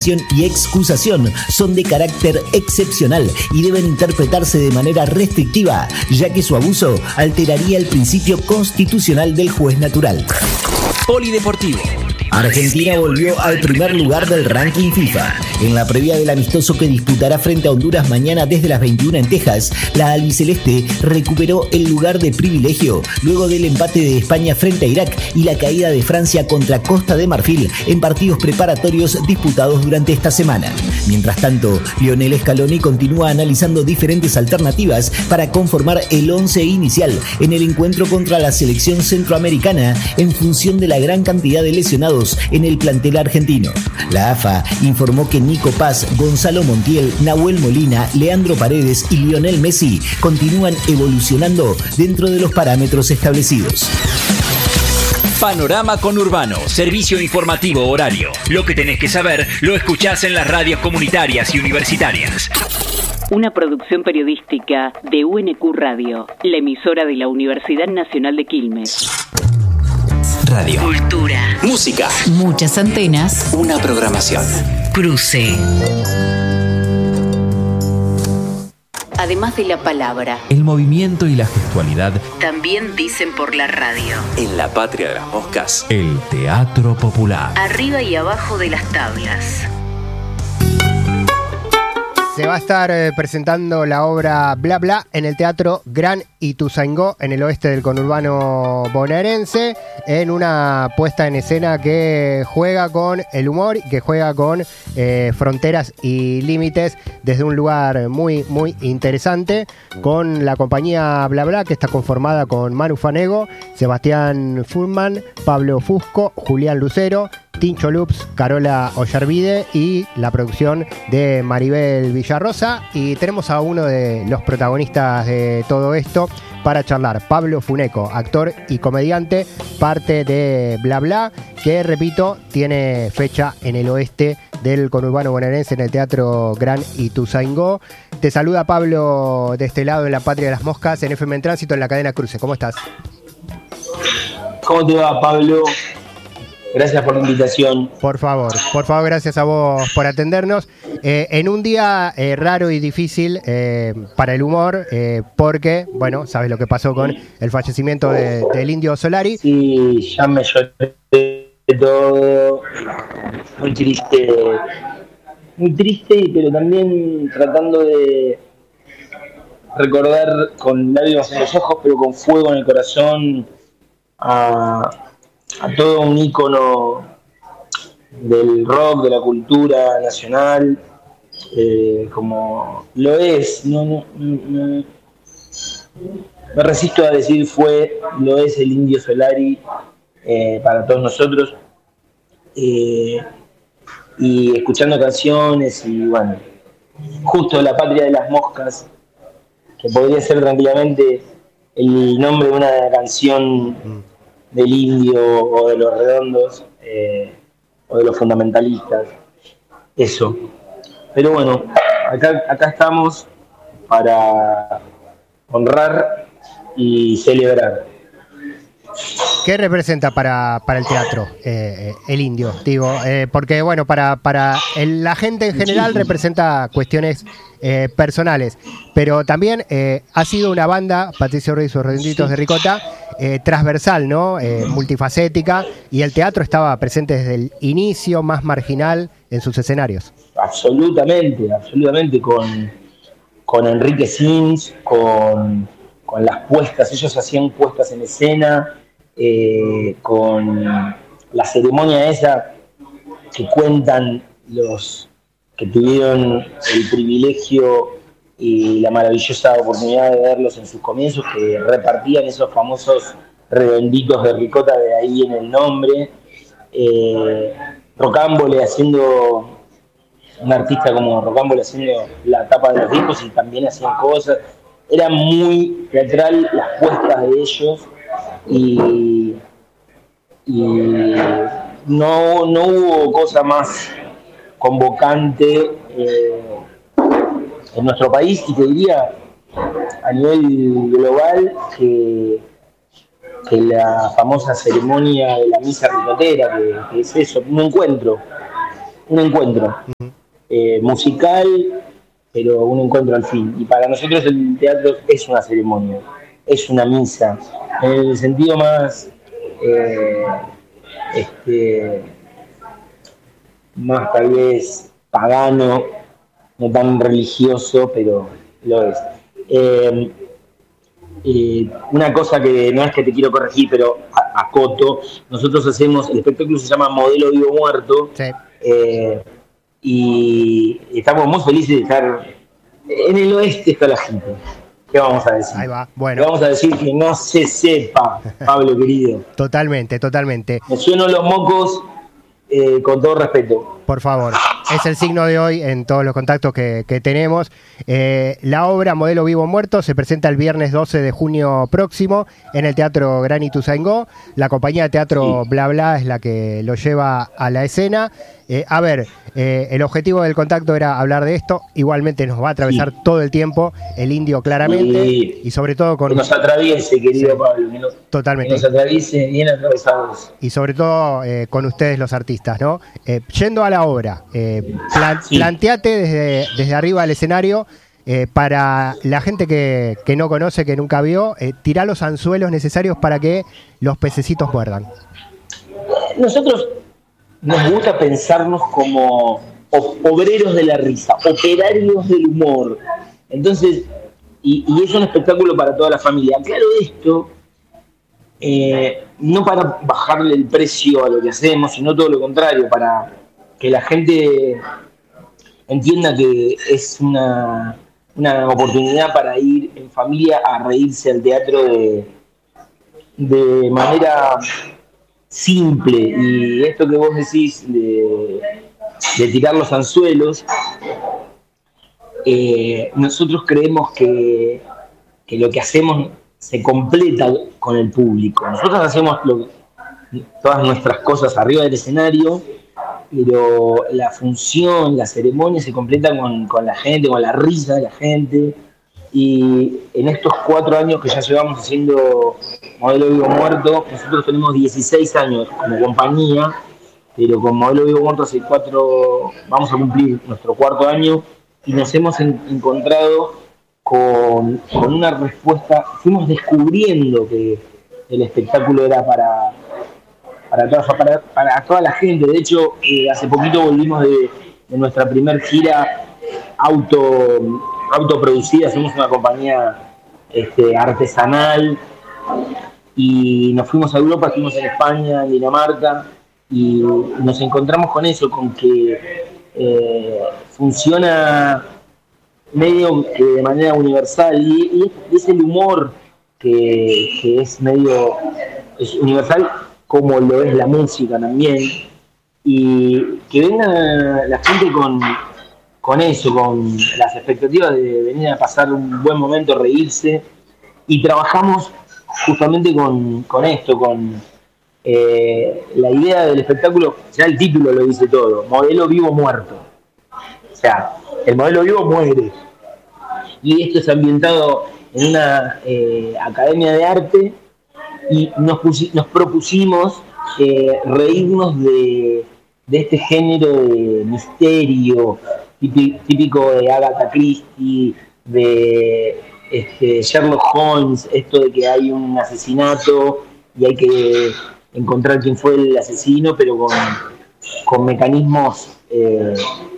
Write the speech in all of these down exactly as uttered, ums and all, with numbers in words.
y excusación son de carácter excepcional y deben interpretarse de manera restrictiva, ya que su abuso alteraría el principio constitucional del juez natural. Polideportivo. Argentina volvió al primer lugar del ranking FIFA. En la previa del amistoso que disputará frente a Honduras mañana desde las veintiuna en Texas, la albiceleste recuperó el lugar de privilegio luego del empate de España frente a Irak y la caída de Francia contra Costa de Marfil en partidos preparatorios disputados durante esta semana. Mientras tanto, Lionel Scaloni continúa analizando diferentes alternativas para conformar el once inicial en el encuentro contra la selección centroamericana en función de la gran cantidad de lesionados en el plantel argentino. La A F A informó que Nico Paz, Gonzalo Montiel, Nahuel Molina, Leandro Paredes y Lionel Messi continúan evolucionando dentro de los parámetros establecidos. Panorama Conurbano, servicio informativo horario. Lo que tenés que saber lo escuchás en las radios comunitarias y universitarias. Una producción periodística de U N Q Radio, la emisora de la Universidad Nacional de Quilmes. Radio. Cultura. Música. Muchas antenas. Una programación. Cruce. Además de la palabra, El movimiento y la gestualidad. también dicen por la radio. En la patria de las moscas. El teatro popular. Arriba y abajo de las tablas. Se va a estar eh, presentando la obra Bla Bla en el Teatro Gran Ituzaingó, en el oeste del conurbano bonaerense, en una puesta en escena que juega con el humor y que juega con eh, fronteras y límites desde un lugar muy, muy interesante, con la compañía Bla Bla, que está conformada con Manu Fanego, Sebastián Furman, Pablo Fusco, Julián Lucero, Tincho Lups, Carola Ollarvide y la producción de Maribel Villarrosa. Y tenemos a uno de los protagonistas de todo esto para charlar, Pablo Funeco, actor y comediante, parte de Bla Bla, que, repito, tiene fecha en el oeste del conurbano bonaerense en el Teatro Gran Ituzaingó. Te saluda Pablo de este lado en la Patria de las Moscas, en F M en Tránsito, en la cadena Cruce. ¿Cómo estás? ¿Cómo te va, Pablo? Gracias por la invitación. Por favor, por favor, gracias a vos por atendernos. Eh, en un día eh, raro y difícil eh, para el humor, eh, porque, bueno, sabes lo que pasó con el fallecimiento de, del Indio Solari. Sí, ya me lloré todo. Muy triste. Muy triste, pero también tratando de recordar con lágrimas en los ojos, pero con fuego en el corazón, a... a todo un ícono del rock, de la cultura nacional, eh, como lo es. No, no, no, me resisto a decir fue, lo es el Indio Solari eh, para todos nosotros. Eh, y escuchando canciones y bueno, justo La Patria de las Moscas, que podría ser tranquilamente el nombre de una canción del Indio o de los Redondos eh, o de los fundamentalistas, eso. Pero bueno, acá, acá estamos para honrar y celebrar. ¿Qué representa para, para el teatro eh, el Indio? Digo, eh, porque bueno, para, para el, la gente en general representa cuestiones eh, personales, pero también eh, ha sido una banda, Patricio Ruiz y sus Redonditos de Ricota, eh, transversal, ¿no? Eh, multifacética, y el teatro estaba presente desde el inicio, más marginal en sus escenarios. Absolutamente, absolutamente, con, con Enrique Sims, con, con las puestas, ellos hacían puestas en escena, eh, con la ceremonia esa que cuentan los que tuvieron el privilegio y la maravillosa oportunidad de verlos en sus comienzos, que repartían esos famosos redonditos de ricota, de ahí en el nombre. eh, Rocámbole haciendo, un artista como Rocámbole haciendo la tapa de los discos, y también hacían cosas. Era muy teatral las puestas de ellos, y, y no, no hubo cosa más convocante eh, en nuestro país, y te diría a nivel global que, que la famosa ceremonia de la misa ricotera, que, que es eso, un encuentro un encuentro uh-huh. eh, musical, pero un encuentro al fin. Y para nosotros el teatro es una ceremonia, es una misa, en el sentido más eh, este, más tal vez pagano, no tan religioso, pero lo es. Eh, eh, una cosa que no es que te quiero corregir, pero acoto, nosotros hacemos, el espectáculo se llama Modelo Vivo Muerto, sí. eh, y estamos muy felices de estar en el oeste. Está la gente. ¿Qué vamos a decir? Ahí va. Bueno. ¿Qué vamos a decir que no se sepa, Pablo querido? Totalmente, totalmente. Me sueno los mocos eh, con todo respeto. Por favor, es el signo de hoy en todos los contactos que, que tenemos. Eh, la obra Modelo Vivo Muerto se presenta el viernes doce de junio próximo en el Teatro Gran Ituzaingó. La compañía de teatro sí. Bla Bla es la que lo lleva a la escena. Eh, a ver, eh, el objetivo del contacto era hablar de esto. Igualmente nos va a atravesar sí. todo el tiempo el indio claramente sí. y sobre todo con... Que nos atraviese, querido sí. Pablo. Que nos, Totalmente. Que nos atraviese bien atravesados. Y sobre todo eh, con ustedes los artistas, ¿no? Eh, yendo a la obra, eh, plan, sí. planteate desde, desde arriba del escenario, eh, para la gente que, que no conoce, que nunca vio, eh, tirá los anzuelos necesarios para que los pececitos muerdan. Nosotros nos gusta pensarnos como obreros de la risa, operarios del humor. Entonces, y, y es un espectáculo para toda la familia. Claro, esto, eh, no para bajarle el precio a lo que hacemos, sino todo lo contrario, para que la gente entienda que es una, una oportunidad para ir en familia a reírse al teatro de, de manera simple. Y esto que vos decís de, de tirar los anzuelos, eh, nosotros creemos que, que lo que hacemos se completa con el público. Nosotros hacemos lo, todas nuestras cosas arriba del escenario, pero la función, la ceremonia se completa con, con la gente, con la risa de la gente. Y en estos cuatro años que ya llevamos haciendo Modelo Vivo Muerto, nosotros tenemos dieciséis años como compañía, pero con Modelo Vivo Muerto hace cuatro, vamos a cumplir nuestro cuarto año, y nos hemos en, encontrado con, con una respuesta. Fuimos descubriendo que el espectáculo era para, para, toda, para, para toda la gente. De hecho, eh, hace poquito volvimos de, de nuestra primer gira auto autoproducida. Somos una compañía este, artesanal, y nos fuimos a Europa, estuvimos en España, en Dinamarca, y nos encontramos con eso, con que eh, funciona medio que de manera universal, y, y es el humor que, que es medio es universal, como lo es la música también, y que venga la gente con con eso, con las expectativas de venir a pasar un buen momento, reírse, y trabajamos justamente con, con esto, con eh, la idea del espectáculo. Ya el título lo dice todo: Modelo Vivo Muerto. O sea, el modelo vivo muere. Y esto es ambientado en una eh, academia de arte, y nos, pusi- nos propusimos eh, reírnos de, de este género de misterio típico de Agatha Christie, de este, Sherlock Holmes, esto de que hay un asesinato y hay que encontrar quién fue el asesino, pero con, con mecanismos eh,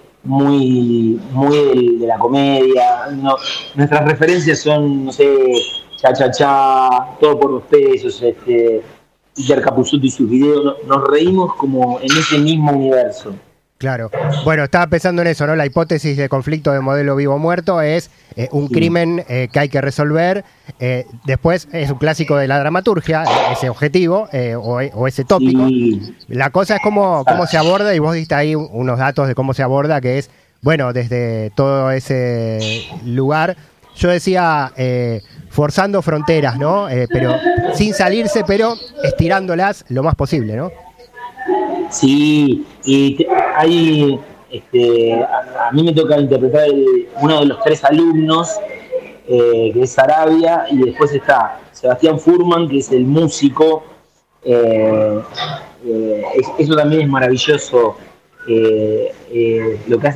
muy, muy de, de la comedia. No, nuestras referencias son, no sé, Cha Cha Cha, Todo por dos pesos, este, Iker Capusotto y sus videos. Nos reímos como en ese mismo universo. Claro. Bueno, estaba pensando en eso, ¿no? La hipótesis de conflicto de Modelo Vivo Muerto es eh, un sí. crimen eh, que hay que resolver. Eh, después es un clásico de la dramaturgia, ese objetivo eh, o, o ese tópico. Sí. La cosa es cómo, cómo se aborda, y vos diste ahí unos datos de cómo se aborda, que es, bueno, desde todo ese lugar. Yo decía, eh, forzando fronteras, ¿no? Eh, pero sin salirse, pero estirándolas lo más posible, ¿no? Sí, y te, hay, este, a, a mí me toca interpretar el, uno de los tres alumnos, eh, que es Sarabia, y después está Sebastián Furman, que es el músico. Eh, eh, es, eso también es maravilloso, eh, eh, lo que hace